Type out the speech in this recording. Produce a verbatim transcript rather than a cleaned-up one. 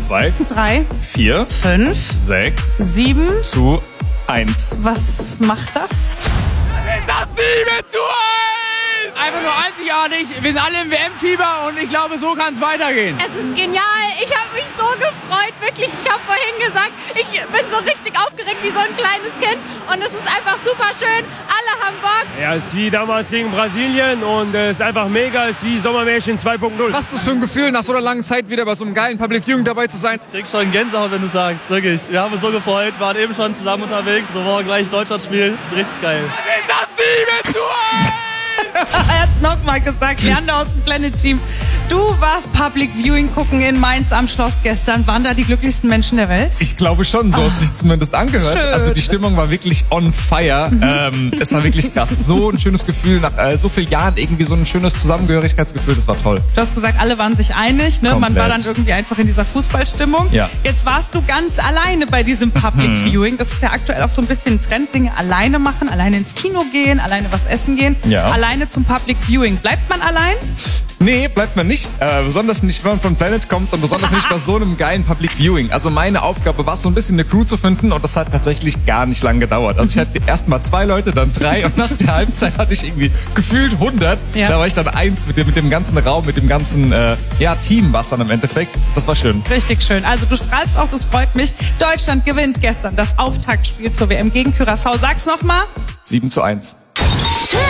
zwei, drei, vier, fünf, sechs, sieben zu eins. Was macht das? Das sieben zu eins! Einfach nur einzigartig. Wir sind alle im W M-Fieber und ich glaube, so kann es weitergehen. Es ist genial. Ich habe mich so gefreut. Wirklich, ich habe vorhin gesagt, ich bin so richtig aufgeregt wie so ein kleines Kind. Und es ist einfach super schön. Alle haben Bock. Ja, es ist wie damals gegen Brasilien und es ist einfach mega. Es ist wie Sommermärchen zwei Punkt null. Was ist das für ein Gefühl, nach so einer langen Zeit wieder bei so einem geilen Public Viewing dabei zu sein? Ich krieg schon Gänsehaut, wenn du sagst, wirklich. Wir haben uns so gefreut, waren eben schon zusammen unterwegs. So morgen gleich Deutschlandspiel. Das ist richtig geil. Das sieben zu eins! Er hat's nochmal gesagt, Leander aus dem Planet Team. Du warst Public Viewing gucken in Mainz am Schloss gestern. Waren da die glücklichsten Menschen der Welt? Ich glaube schon, so hat sich zumindest angehört. Schön. Also die Stimmung war wirklich on fire. Mhm. Ähm, es war wirklich krass. So ein schönes Gefühl, nach äh, so vielen Jahren irgendwie so ein schönes Zusammengehörigkeitsgefühl, das war toll. Du hast gesagt, alle waren sich einig, ne? Man war dann irgendwie einfach in dieser Fußballstimmung. Ja. Jetzt warst du ganz alleine bei diesem Public mhm. Viewing. Das ist ja aktuell auch so ein bisschen ein Trend, Dinge alleine machen, alleine ins Kino gehen, alleine was essen gehen, ja. alleine zum Public Viewing. Bleibt man allein? Nee, bleibt man nicht. Äh, besonders nicht, wenn man von Planet kommt und besonders nicht bei so einem geilen Public Viewing. Also meine Aufgabe war so ein bisschen eine Crew zu finden und das hat tatsächlich gar nicht lang gedauert. Also ich hatte erst mal zwei Leute, dann drei und nach der Halbzeit hatte ich irgendwie gefühlt hundert. Ja. Da war ich dann eins mit dem, mit dem ganzen Raum, mit dem ganzen äh, ja, Team war es dann im Endeffekt. Das war schön. Richtig schön. Also du strahlst auch, das freut mich. Deutschland gewinnt gestern das Auftaktspiel zur W M gegen Curaçao. Sag's nochmal. sieben zu eins.